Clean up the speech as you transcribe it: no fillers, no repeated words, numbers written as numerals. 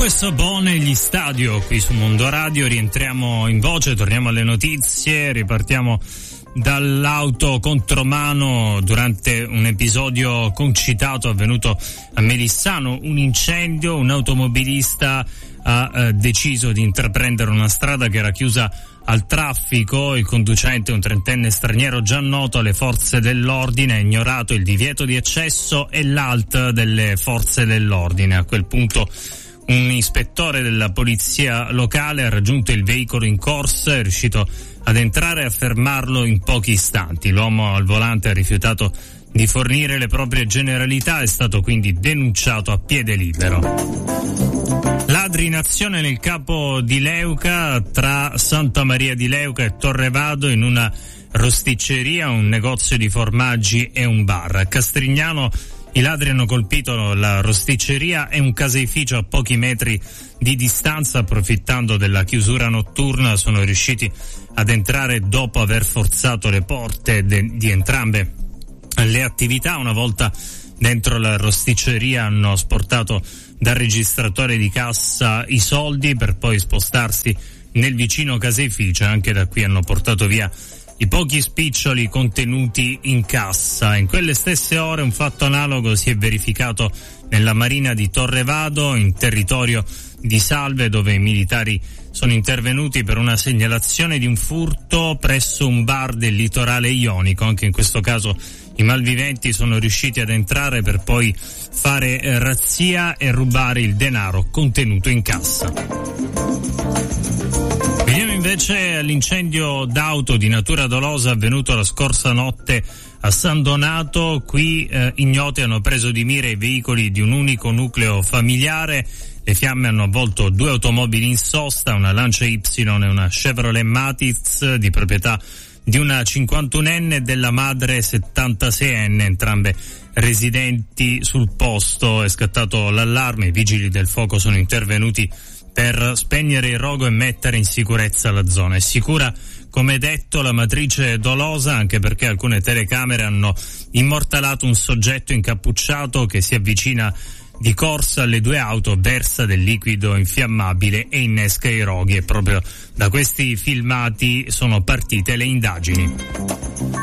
Questo Bone gli Stadio qui su Mondo Radio. Rientriamo in voce, torniamo alle notizie, ripartiamo dall'auto contromano durante un episodio concitato avvenuto a Melissano, un incendio. Un automobilista ha deciso di intraprendere una strada che era chiusa al traffico. Il conducente, un trentenne straniero già noto alle forze dell'ordine, ha ignorato il divieto di accesso e l'ALT delle forze dell'ordine. A quel punto un ispettore della polizia locale ha raggiunto il veicolo in corsa, è riuscito ad entrare e a fermarlo in pochi istanti. L'uomo al volante ha rifiutato di fornire le proprie generalità, è stato quindi denunciato a piede libero. Ladri in azione nel capo di Leuca, tra Santa Maria di Leuca e Torrevado, in una rosticceria, un negozio di formaggi e un bar. A Castrignano i ladri hanno colpito la rosticceria e un caseificio a pochi metri di distanza. Approfittando della chiusura notturna sono riusciti ad entrare dopo aver forzato le porte di entrambe le attività. Una volta dentro la rosticceria hanno asportato dal registratore di cassa i soldi per poi spostarsi nel vicino caseificio. Anche da qui hanno portato via i pochi spiccioli contenuti in cassa. In quelle stesse ore un fatto analogo si è verificato nella Marina di Torrevado, in territorio di Salve, dove i militari sono intervenuti per una segnalazione di un furto presso un bar del litorale ionico. Anche in questo caso i malviventi sono riusciti ad entrare per poi fare razzia e rubare il denaro contenuto in cassa. Veniamo invece all'incendio d'auto di natura dolosa avvenuto la scorsa notte a San Donato. Qui ignoti hanno preso di mira i veicoli di un unico nucleo familiare. Le fiamme hanno avvolto due automobili in sosta, una Lancia Y e una Chevrolet Matiz di proprietà di una 51enne e della madre 76enne, entrambe residenti sul posto. È scattato l'allarme, i vigili del fuoco sono intervenuti per spegnere il rogo e mettere in sicurezza la zona. È sicura, come detto, la matrice dolosa, anche perché alcune telecamere hanno immortalato un soggetto incappucciato che si avvicina di corsa alle due auto, versa del liquido infiammabile e innesca i roghi, e proprio da questi filmati sono partite le indagini.